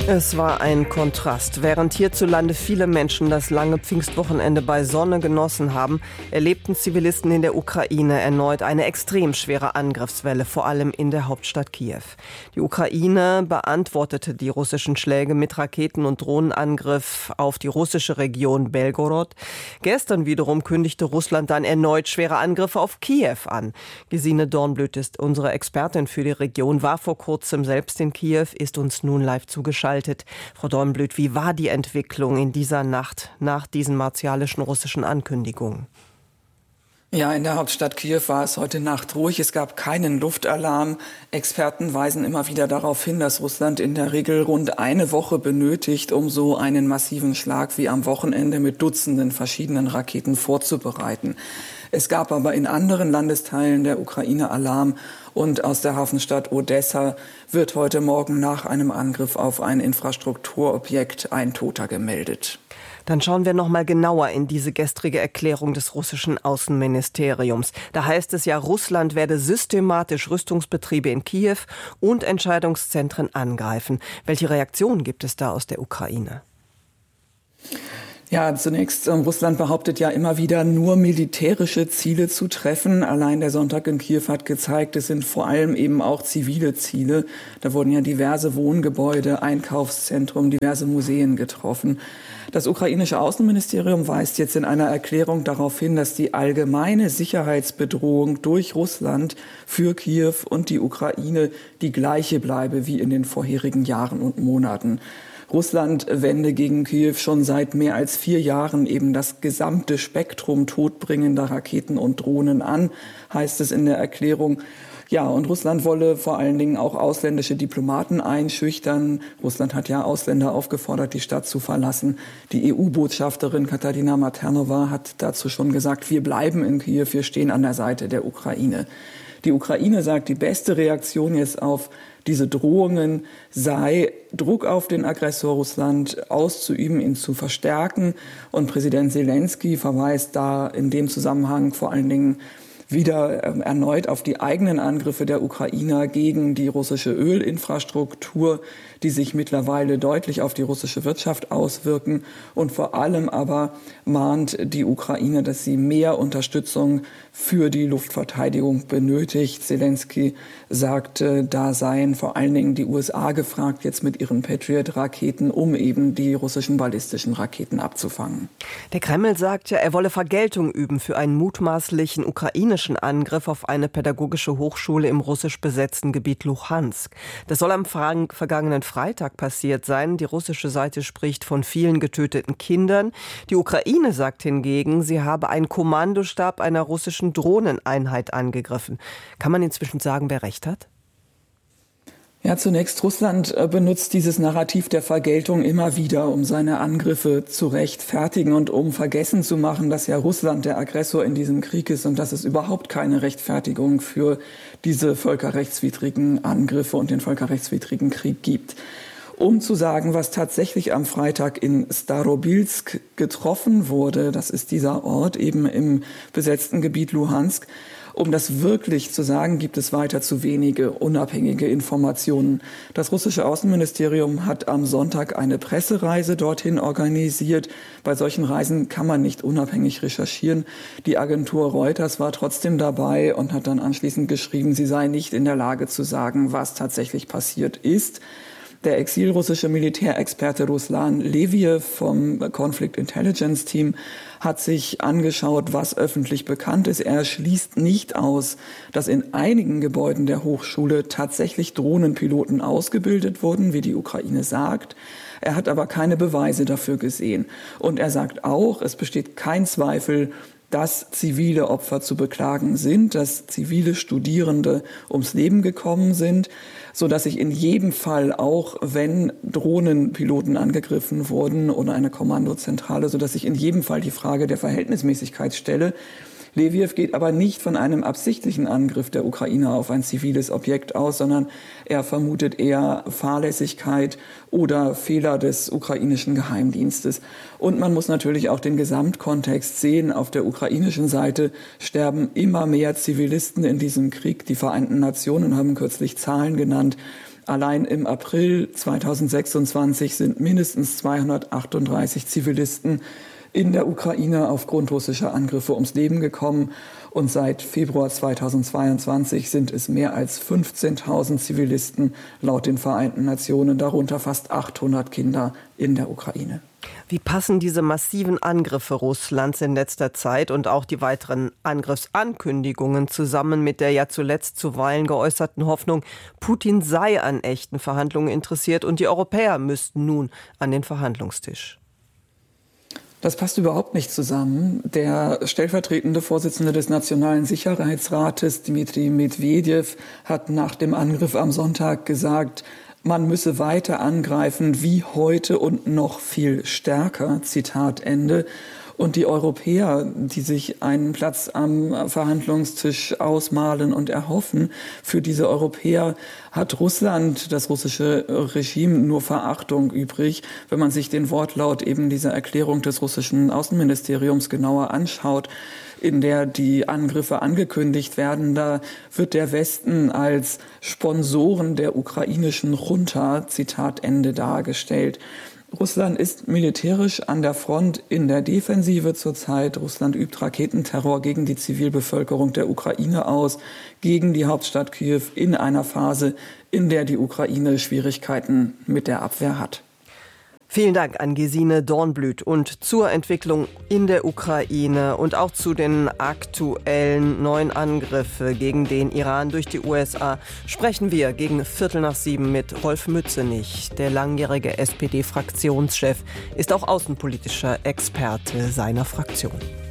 Es war ein Kontrast. Während hierzulande viele Menschen das lange Pfingstwochenende bei Sonne genossen haben, erlebten Zivilisten in der Ukraine erneut eine extrem schwere Angriffswelle, vor allem in der Hauptstadt Kiew. Die Ukraine beantwortete die russischen Schläge mit Raketen- und Drohnenangriff auf die russische Region Belgorod. Gestern wiederum kündigte Russland dann erneut schwere Angriffe auf Kiew an. Gesine Dornblüt ist unsere Expertin für die Region, war vor kurzem selbst in Kiew, ist uns nun live zugeschaltet. Frau Dornblüt, wie war die Entwicklung in dieser Nacht nach diesen martialischen russischen Ankündigungen? Ja, in der Hauptstadt Kiew war es heute Nacht ruhig. Es gab keinen Luftalarm. Experten weisen immer wieder darauf hin, dass Russland in der Regel rund eine Woche benötigt, um so einen massiven Schlag wie am Wochenende mit Dutzenden verschiedenen Raketen vorzubereiten. Es gab aber in anderen Landesteilen der Ukraine Alarm und aus der Hafenstadt Odessa wird heute Morgen nach einem Angriff auf ein Infrastrukturobjekt ein Toter gemeldet. Dann schauen wir noch mal genauer in diese gestrige Erklärung des russischen Außenministeriums. Da heißt es ja, Russland werde systematisch Rüstungsbetriebe in Kiew und Entscheidungszentren angreifen. Welche Reaktionen gibt es da aus der Ukraine? Ja, zunächst, Russland behauptet ja immer wieder, nur militärische Ziele zu treffen. Allein der Sonntag in Kiew hat gezeigt, es sind vor allem eben auch zivile Ziele. Da wurden ja diverse Wohngebäude, Einkaufszentren, diverse Museen getroffen. Das ukrainische Außenministerium weist jetzt in einer Erklärung darauf hin, dass die allgemeine Sicherheitsbedrohung durch Russland für Kiew und die Ukraine die gleiche bleibe wie in den vorherigen Jahren und Monaten. Russland wende gegen Kiew schon seit mehr als 4 Jahren eben das gesamte Spektrum todbringender Raketen und Drohnen an, heißt es in der Erklärung. Ja, und Russland wolle vor allen Dingen auch ausländische Diplomaten einschüchtern. Russland hat ja Ausländer aufgefordert, die Stadt zu verlassen. Die EU-Botschafterin Katarina Maternova hat dazu schon gesagt, wir bleiben in Kiew, wir stehen an der Seite der Ukraine. Die Ukraine sagt, die beste Reaktion jetzt auf diese Drohungen sei, Druck auf den Aggressor Russland auszuüben, ihn zu verstärken. Und Präsident Zelensky verweist da in dem Zusammenhang vor allen Dingen wieder erneut auf die eigenen Angriffe der Ukrainer gegen die russische Ölinfrastruktur, die sich mittlerweile deutlich auf die russische Wirtschaft auswirken. Und vor allem aber mahnt die Ukraine, dass sie mehr Unterstützung für die Luftverteidigung benötigt. Zelensky sagte, da seien vor allen Dingen die USA gefragt, jetzt mit ihren Patriot-Raketen, um eben die russischen ballistischen Raketen abzufangen. Der Kreml sagt ja, er wolle Vergeltung üben für einen mutmaßlichen ukrainischen Angriff auf eine pädagogische Hochschule im russisch besetzten Gebiet Luhansk. Das soll am vergangenen Freitag passiert sein. Die russische Seite spricht von vielen getöteten Kindern. Die Ukraine sagt hingegen, sie habe einen Kommandostab einer russischen Drohneneinheit angegriffen. Kann man inzwischen sagen, wer recht hat? Ja, zunächst Russland benutzt dieses Narrativ der Vergeltung immer wieder, um seine Angriffe zu rechtfertigen und um vergessen zu machen, dass ja Russland der Aggressor in diesem Krieg ist und dass es überhaupt keine Rechtfertigung für diese völkerrechtswidrigen Angriffe und den völkerrechtswidrigen Krieg gibt. Um zu sagen, was tatsächlich am Freitag in Starobilsk getroffen wurde, das ist dieser Ort eben im besetzten Gebiet Luhansk, um das wirklich zu sagen, gibt es weiter zu wenige unabhängige Informationen. Das russische Außenministerium hat am Sonntag eine Pressereise dorthin organisiert. Bei solchen Reisen kann man nicht unabhängig recherchieren. Die Agentur Reuters war trotzdem dabei und hat dann anschließend geschrieben, sie sei nicht in der Lage zu sagen, was tatsächlich passiert ist. Der exilrussische Militärexperte Ruslan Leviev vom Conflict Intelligence Team hat sich angeschaut, was öffentlich bekannt ist. Er schließt nicht aus, dass in einigen Gebäuden der Hochschule tatsächlich Drohnenpiloten ausgebildet wurden, wie die Ukraine sagt. Er hat aber keine Beweise dafür gesehen. Und er sagt auch, es besteht kein Zweifel, dass zivile Opfer zu beklagen sind, dass zivile Studierende ums Leben gekommen sind, so dass sich in jedem Fall, auch wenn Drohnenpiloten angegriffen wurden oder eine Kommandozentrale, so dass sich in jedem Fall die Frage der Verhältnismäßigkeit stelle. Leviev geht aber nicht von einem absichtlichen Angriff der Ukrainer auf ein ziviles Objekt aus, sondern er vermutet eher Fahrlässigkeit oder Fehler des ukrainischen Geheimdienstes. Und man muss natürlich auch den Gesamtkontext sehen. Auf der ukrainischen Seite sterben immer mehr Zivilisten in diesem Krieg. Die Vereinten Nationen haben kürzlich Zahlen genannt. Allein im April 2026 sind mindestens 238 Zivilisten in der Ukraine aufgrund russischer Angriffe ums Leben gekommen. Und seit Februar 2022 sind es mehr als 15.000 Zivilisten laut den Vereinten Nationen, darunter fast 800 Kinder in der Ukraine. Wie passen diese massiven Angriffe Russlands in letzter Zeit und auch die weiteren Angriffsankündigungen zusammen mit der ja zuletzt zuweilen geäußerten Hoffnung, Putin sei an echten Verhandlungen interessiert und die Europäer müssten nun an den Verhandlungstisch? Das passt überhaupt nicht zusammen. Der stellvertretende Vorsitzende des Nationalen Sicherheitsrates, Dmitri Medvedev, hat nach dem Angriff am Sonntag gesagt, man müsse weiter angreifen wie heute und noch viel stärker, Zitat Ende. Und die Europäer, die sich einen Platz am Verhandlungstisch ausmalen und erhoffen, für diese Europäer hat Russland, das russische Regime, nur Verachtung übrig. Wenn man sich den Wortlaut eben dieser Erklärung des russischen Außenministeriums genauer anschaut, in der die Angriffe angekündigt werden, da wird der Westen als Sponsoren der ukrainischen Junta, Zitat Ende, dargestellt. Russland ist militärisch an der Front in der Defensive zurzeit. Russland übt Raketenterror gegen die Zivilbevölkerung der Ukraine aus, gegen die Hauptstadt Kiew in einer Phase, in der die Ukraine Schwierigkeiten mit der Abwehr hat. Vielen Dank an Gesine Dornblüt. Und zur Entwicklung in der Ukraine und auch zu den aktuellen neuen Angriffen gegen den Iran durch die USA sprechen wir gegen 6:15 mit Rolf Mützenich. Der langjährige SPD-Fraktionschef ist auch außenpolitischer Experte seiner Fraktion.